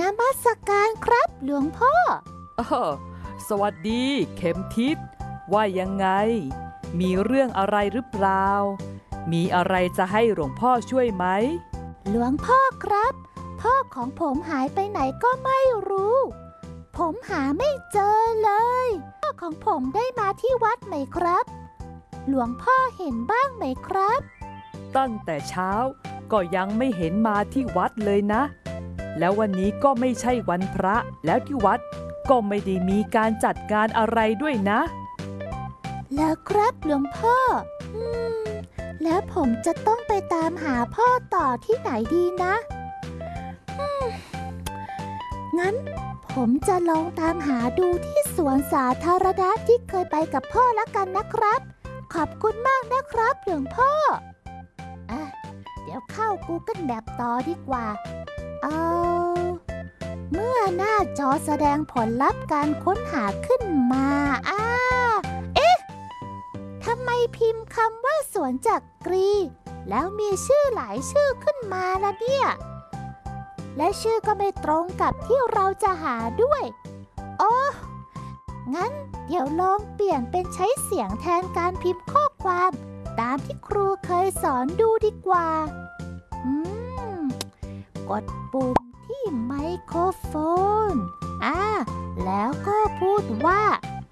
นมัสการครับหลวงพ่อสวัสดีเข็มทิศว่ายังไงมีเรื่องอะไรหรือเปล่ามีอะไรจะให้หลวงพ่อช่วยไหมหลวงพ่อครับพ่อของผมหายไปไหนก็ไม่รู้ผมหาไม่เจอเลยพ่อของผมได้มาที่วัดไหมครับหลวงพ่อเห็นบ้างไหมครับตั้งแต่เช้าก็ยังไม่เห็นมาที่วัดเลยนะแล้ววันนี้ก็ไม่ใช่วันพระแล้วที่วัดก็ไม่ได้มีการจัดงานอะไรด้วยนะแล้วครับหลวงพ่อแล้วผมจะต้องไปตามหาพ่อต่อที่ไหนดีนะงั้นผมจะลองตามหาดูที่สวนสาธารณะที่เคยไปกับพ่อละกันนะครับขอบคุณมากนะครับหลวงพ่อเดี๋ยวเข้า Google Map ต่อดีกว่าเมื่อหน้าจอแสดงผลลัพธ์การค้นหาขึ้นมาทำไมพิมพ์คำว่าสวนจักรีแล้วมีชื่อหลายชื่อขึ้นมาล่ะเนี่ยและชื่อก็ไม่ตรงกับที่เราจะหาด้วยงั้นเดี๋ยวลองเปลี่ยนเป็นใช้เสียงแทนการพิมพ์ข้อความตามที่ครูเคยสอนดูดีกว่ากดปุ่มที่ไมโครโฟนแล้วก็พูดว่า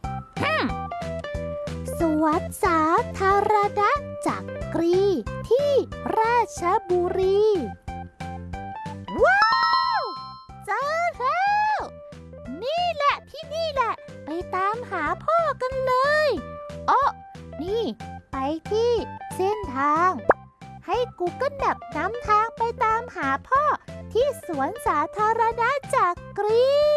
สวนสาธารณะจักรีที่ราชบุรีว้าวเจอแล้วนี่แหละที่นี่แหละไปตามหาพ่อกันเลยนี่ไปที่เส้นทางให้ Google Map นำทางไปตามหาพ่อที่สวนสาธารณะจักรี